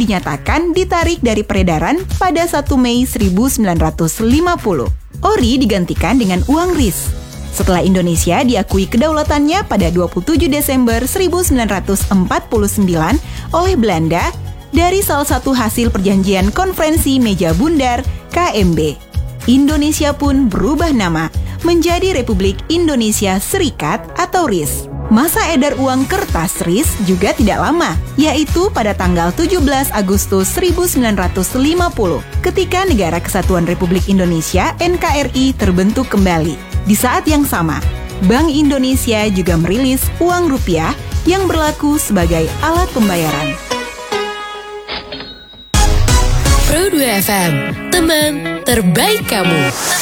dinyatakan ditarik dari peredaran pada 1 Mei 1950. Ori digantikan dengan uang RIS. Setelah Indonesia diakui kedaulatannya pada 27 Desember 1949 oleh Belanda dari salah satu hasil perjanjian Konferensi Meja Bundar KMB. Indonesia pun berubah nama menjadi Republik Indonesia Serikat atau RIS. Masa edar uang kertas RIS juga tidak lama, yaitu pada tanggal 17 Agustus 1950 ketika Negara Kesatuan Republik Indonesia NKRI terbentuk kembali. Di saat yang sama, Bank Indonesia juga merilis uang rupiah yang berlaku sebagai alat pembayaran. Pro 2 FM, teman terbaik kamu.